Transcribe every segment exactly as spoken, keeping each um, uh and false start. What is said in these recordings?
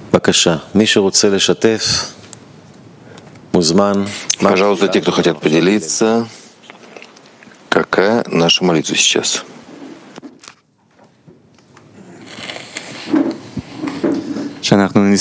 Пожалуйста, те, кто хотят поделиться, какая наша молитва сейчас? Чтобы мы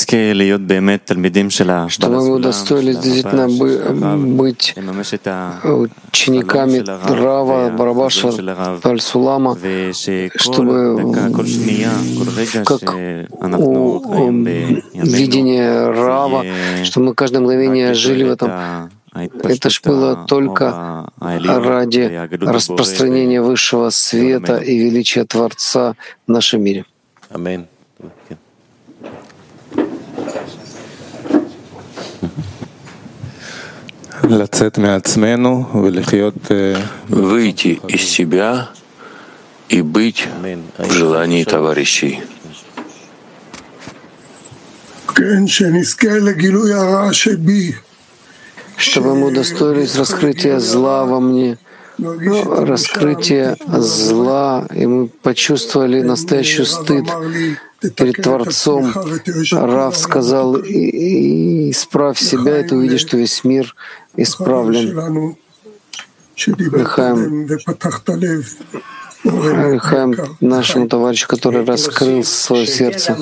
удостоились действительно быть учениками Рава, Барабаша, Аль-Сулама, чтобы как у видения Рава, чтобы мы каждое мгновение жили в этом. Это ж было только ради распространения высшего света и величия Творца в нашем мире. Аминь. Выйти из себя и быть в желании товарищей. Чтобы мы удостоились раскрытия зла во мне, ну, раскрытия зла, и мы почувствовали настоящий стыд перед Творцом. Рав сказал: и, и исправь себя, и ты увидишь, что весь мир исправлен. Лихаем, лихаем нашему товарищу, который раскрыл свое сердце.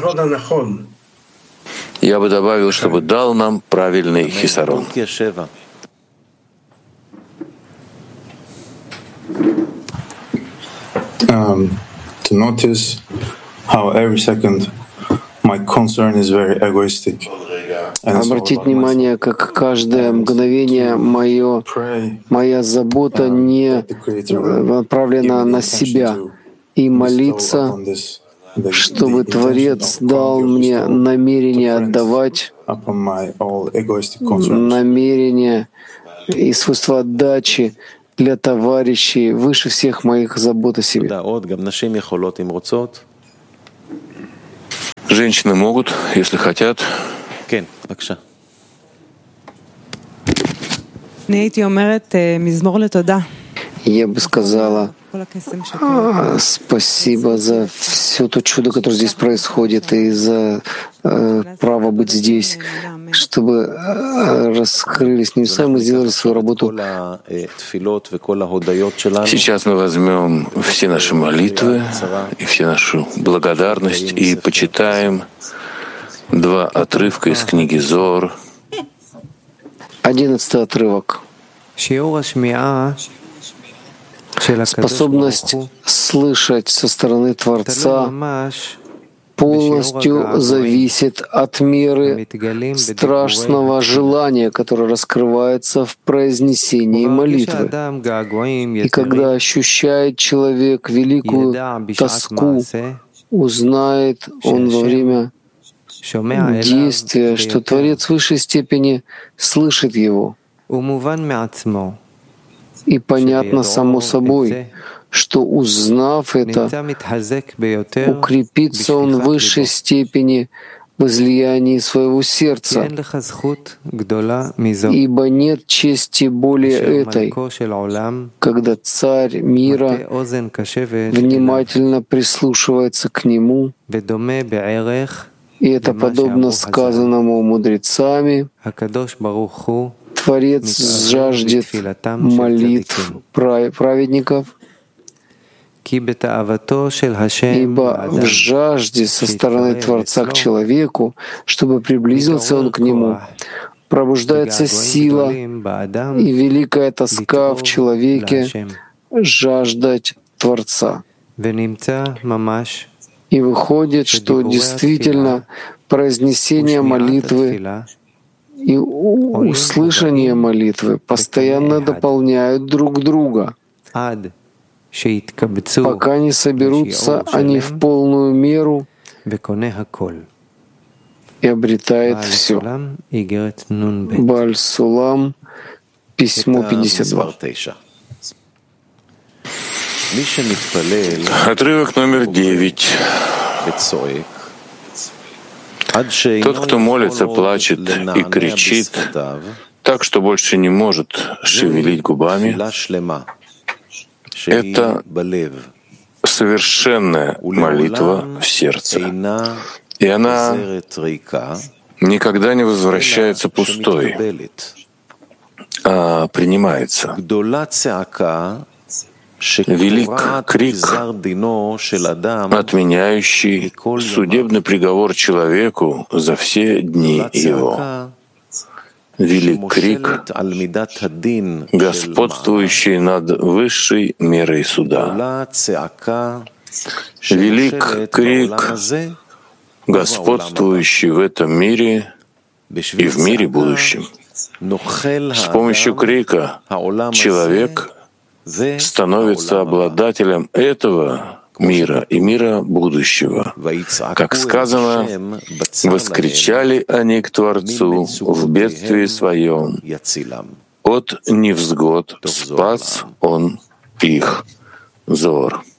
Я бы добавил, чтобы дал нам правильный хисарон. Um, to notice how every second my concern is very egoistic. Обратить внимание, как каждое мгновение мое, моя забота не направлена на себя, и молиться, чтобы Творец дал мне намерение отдавать, намерение и свойство отдачи для товарищей выше всех моих забот о себе. Женщины могут, если хотят. Я бы сказала а, спасибо за все то чудо, которое здесь происходит, и за э, право быть здесь, чтобы э, раскрылись небеса, мы сделали свою работу. Сейчас мы возьмем все наши молитвы и все нашу благодарность и почитаем два отрывка из книги Зоар. Одиннадцатый отрывок. Способность слышать со стороны Творца полностью зависит от меры страшного желания, которое раскрывается в произнесении молитвы. И когда ощущает человек великую тоску, узнает он во время действия, что Творец в высшей степени слышит его. И понятно само собой, что, узнав это, укрепится он в высшей степени в излиянии своего сердца, ибо нет чести более этой, когда Царь мира внимательно прислушивается к Нему, и это подобно сказанному мудрецами: Творец жаждет молитв праведников, ибо в жажде со стороны Творца к человеку, чтобы приблизился он к нему, пробуждается сила и великая тоска в человеке жаждать Творца. И выходит, что действительно произнесение молитвы и услышание молитвы постоянно дополняют друг друга, пока не соберутся они в полную меру и обретает все. Бааль-Сулам, письмо пятьдесят два. Отрывок номер девять. Тот, кто молится, плачет и кричит так, что больше не может шевелить губами, это совершенная молитва в сердце, И она никогда не возвращается пустой, а принимается. Велик крик, отменяющий судебный приговор человеку за все дни его. Велик крик, господствующий над высшей мерой суда. Велик крик, господствующий в этом мире и в мире будущем. С помощью крика человек становится обладателем этого мира и мира будущего. Как сказано, воскричали они к Творцу в бедствии своем. От невзгод спас Он их. Зор.